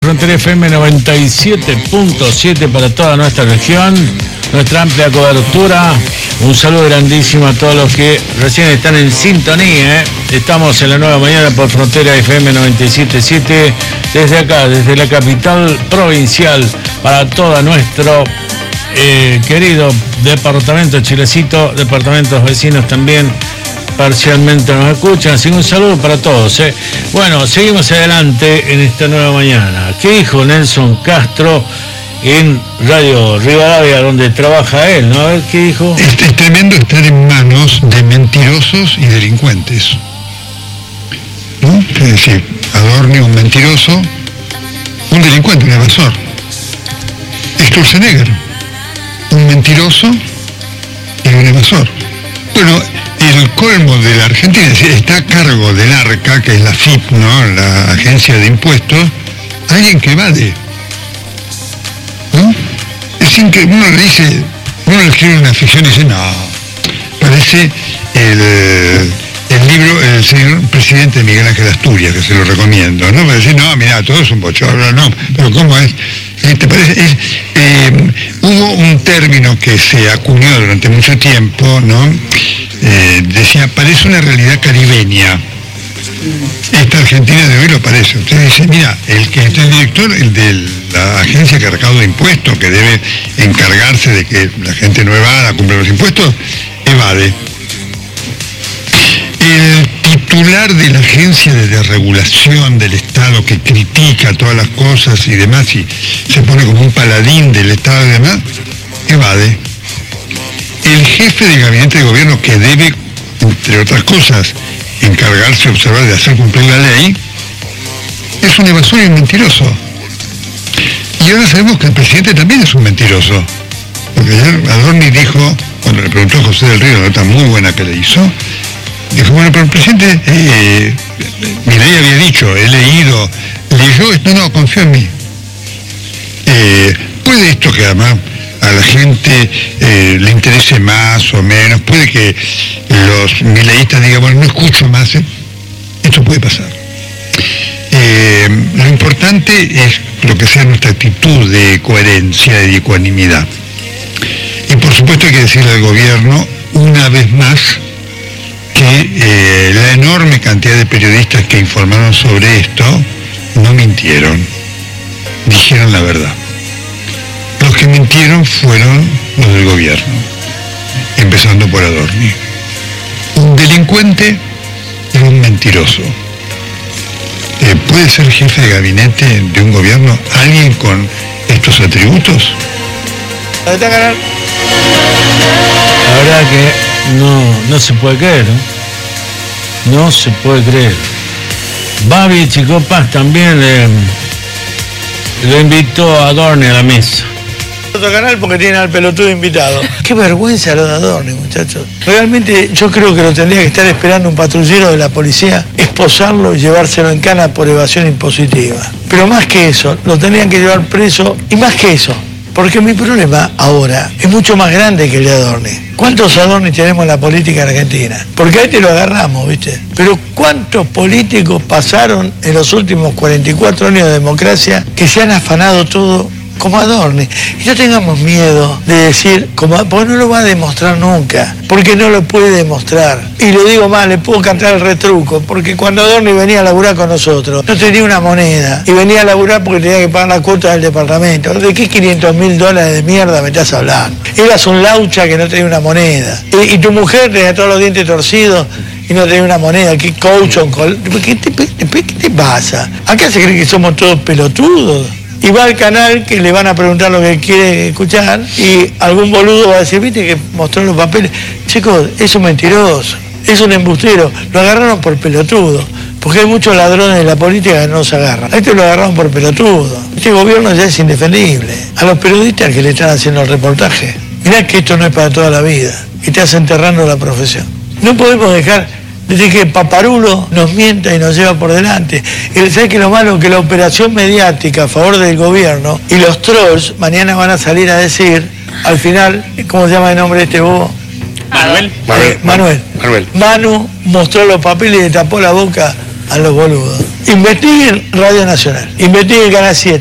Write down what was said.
Frontera FM 97.7 para toda nuestra región, nuestra amplia cobertura. Un saludo grandísimo a todos los que recién están en sintonía. Estamos en la nueva mañana por Frontera FM 97.7, desde acá, desde la capital provincial, para todo nuestro querido departamento Chilecito, departamentos vecinos también parcialmente nos escuchan, así que un saludo para todos. Bueno, seguimos adelante en esta nueva mañana. ¿Qué dijo Nelson Castro en Radio Rivadavia, donde trabaja él, ¿no? A ver, ¿qué dijo? Es tremendo estar en manos de mentirosos y delincuentes, ¿no? Es decir, Adorni, un mentiroso, un delincuente, un evasor. Sturzenegger, un mentiroso y un evasor. Bueno, el colmo de la Argentina está a cargo del ARCA, que es la FIP, ¿no? La Agencia de Impuestos, alguien que evade, ¿no? Es increíble, uno le escribe una ficción y dice, no, parece el libro El señor presidente Miguel Ángel Asturias, que se lo recomiendo, ¿no? Para decir, no, mira, todo es un bochorno, no, pero ¿cómo es? ¿Te parece? Hubo un término que se acuñó durante mucho tiempo, ¿no? Decía, parece una realidad caribeña. Esta Argentina de hoy lo parece. Usted dice, mira, el director, el de la agencia que recauda impuestos, que debe encargarse de que la gente no evada, cumpla los impuestos, evade. El titular de la agencia de desregulación del Estado, que critica todas las cosas y demás, y se pone como un paladín del Estado y demás, evade. El jefe de gabinete de gobierno, que debe, entre otras cosas, encargarse, observar, de hacer cumplir la ley, es un evasor y un mentiroso. Y ahora sabemos que el presidente también es un mentiroso. Porque ayer Adorni dijo, cuando le preguntó a José del Río, una nota muy buena que le hizo, dijo, bueno, pero el presidente, Milei había dicho, he leído, leyó, no, confío en mí. Puede esto que además a la gente le interese más o menos, puede que los mileístas digan, bueno, no escucho más, esto puede pasar. Lo importante es lo que sea nuestra actitud de coherencia y de ecuanimidad. Y por supuesto hay que decirle al gobierno, una vez más, que la enorme cantidad de periodistas que informaron sobre esto no mintieron, dijeron la verdad. Los que mintieron fueron los del gobierno, empezando por Adorni. Un delincuente y un mentiroso. ¿Puede ser jefe de gabinete de un gobierno alguien con estos atributos? La verdad que no se puede creer, ¿no? No se puede creer. Babi Chicopas también le invitó a Adorni a la mesa. Otro canal porque tiene al pelotudo invitado. Qué vergüenza lo de Adorni, muchachos. Realmente yo creo que lo tendría que estar esperando un patrullero de la policía, esposarlo y llevárselo en cana por evasión impositiva. Pero más que eso, lo tendrían que llevar preso, y más que eso, porque mi problema ahora es mucho más grande que el de Adorni. ¿Cuántos Adorni tenemos en la política argentina? Porque ahí te lo agarramos, ¿viste? Pero ¿cuántos políticos pasaron en los últimos 44 años de democracia que se han afanado todo como Adorni? Y no tengamos miedo de decir, porque no lo va a demostrar nunca, porque no lo puede demostrar. Y lo digo más, le puedo cantar el retruco, porque cuando Adorni venía a laburar con nosotros, no tenía una moneda, y venía a laburar porque tenía que pagar la cuota del departamento. ¿De qué $500.000 de mierda me estás hablando? Eras un laucha que no tenía una moneda. Y tu mujer tenía todos los dientes torcidos y no tenía una moneda. ¿Qué coach? ¿Qué te pasa? Acá se cree que somos todos pelotudos. Y va al canal que le van a preguntar lo que quiere escuchar y algún boludo va a decir, viste que mostró los papeles. Chicos, es un mentiroso, es un embustero. Lo agarraron por pelotudo, porque hay muchos ladrones de la política que no se agarran. A este lo agarraron por pelotudo. Este gobierno ya es indefendible. A los periodistas que le están haciendo el reportaje, mirá que esto no es para toda la vida, y te hace enterrando la profesión. No podemos dejar desde que Paparulo nos mienta y nos lleva por delante. Y ¿sabes qué lo malo? Que la operación mediática a favor del gobierno y los trolls mañana van a salir a decir, al final, ¿cómo se llama el nombre de este bobo? Manuel. Manu mostró los papeles y le tapó la boca a los boludos. Investiguen Radio Nacional, investiguen Canal 7.